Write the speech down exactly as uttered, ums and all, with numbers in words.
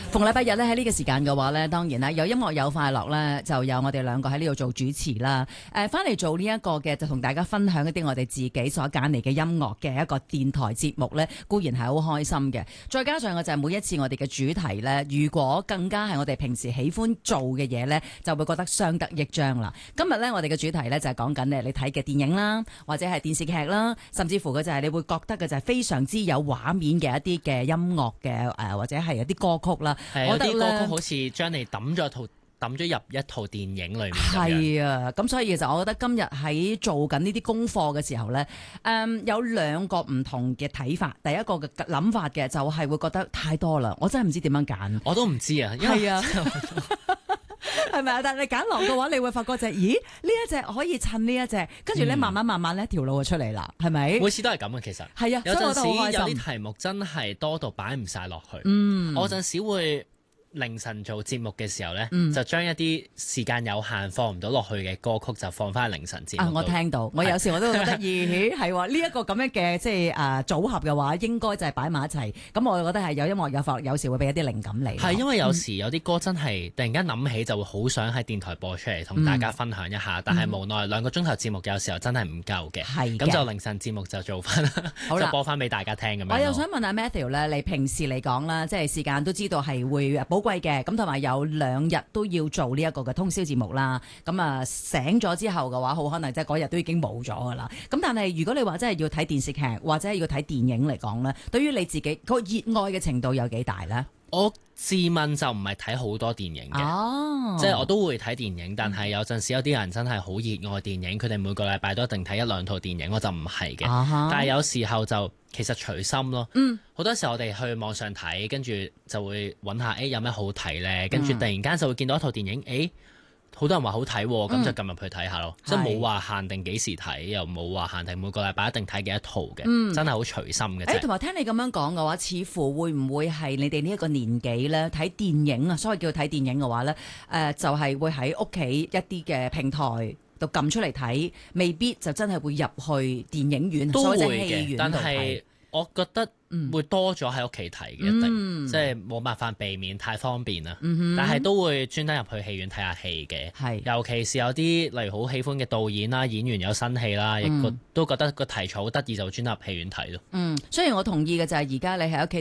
逢禮拜日咧喺呢個時間嘅話咧，當然啦，有音樂有快樂咧，就有我哋兩個喺呢度做主持啦。誒、呃，翻嚟做呢一個嘅，就同大家分享一啲我哋自己所揀嚟嘅音樂嘅一個電台節目咧，固然係好開心嘅。再加上我就係每一次我哋嘅主題咧，如果更加係我哋平時喜歡做嘅嘢咧，就會覺得相得益彰啦。今日咧我哋嘅主題咧就係講緊咧你睇嘅電影啦，或者係電視劇啦，甚至乎嘅就係你會覺得嘅就係非常之有畫面嘅一啲嘅音樂嘅誒、呃，或者係一啲歌曲啦。 係有啲歌曲好似將你抌咗套抌咗入一套電影裏面咁樣。 係啊，咁所以其實我覺得今日喺做緊呢啲功課嘅時候咧，誒、嗯、有兩個唔同嘅睇法。第一個嘅諗法嘅就係會覺得太多啦，我真係唔知點樣揀。 我都唔知啊，因為係啊，係咪啊？但係你揀落嘅話，你會發覺就係，咦呢一隻可以襯呢一隻，跟住咧慢慢慢慢咧條路就出嚟啦，係咪？ 每次都係咁嘅，其實係啊， 有陣時有啲啲題目真係多到擺唔晒落去。 嗯， 我陣時會凌晨做節目嘅時候咧， 嗯、 就將一啲時間有限放唔到落去嘅歌曲就放翻凌晨節目。 啊，我聽到，我有時我都覺得咦，係喎，呢一個咁樣嘅即係誒組合嘅話，應該就係擺埋一齊。咁我覺得係有音樂有法，有時會俾一啲靈感你。 係因為有時有啲歌真係突然間諗起就會好想喺電台播出嚟同大家分享一下，嗯、但係無奈兩個鐘頭節目有時候真係唔夠嘅。係咁就凌晨節目就做翻，就播翻俾大家聽咁樣。 我又想問下 Matthew 咧，你平時嚟講啦，即係時間都知道係會寶貴嘅，咁同埋有兩日都要做呢一個嘅通宵節目啦。咁啊醒咗之後嘅話，好可能即係嗰日都已經冇咗噶啦。咁但係如果你話真係要睇電視劇或者係要睇電影嚟講咧，對於你自己個熱愛嘅程度有幾大咧？ 我自問就唔係睇好多電影嘅， 哦、 即係我都會睇電影，但係有陣時有啲人真係好熱愛電影，佢哋每個禮拜都一定睇一兩套電影，我就唔係嘅。 啊、 但係有時候就其實隨心咯。 嗯， 好多時候我哋去網上睇，跟住就會揾下誒、欸、有咩好睇呢？跟住突然間就會見到一套電影，誒、欸。好多人話好睇，咁、嗯、就撳入去睇下咯，即係冇話限定幾時睇，又冇話限定每個禮拜一定睇幾多套嘅，嗯、真係好隨心嘅啫。 誒，同埋聽你咁樣講嘅話，似乎會唔會係你哋呢一個年紀咧睇電影啊？所謂叫睇電影嘅話咧，誒、呃、就係、是、會喺屋企一啲嘅平台度撳出嚟睇，未必就真係會入去電影院， 都會嘅， 但係我覺得會多咗喺屋企睇嘅，一定、嗯、即係冇辦法避免，太方便啦。嗯、但係都會專登入去戲院睇下戲嘅，是尤其是有啲例如好喜歡嘅導演啦、演員有新戲啦，亦、嗯、都覺得個題材好得意，就專登入戲院睇咯。 嗯，雖然我同意嘅就係而家你喺屋企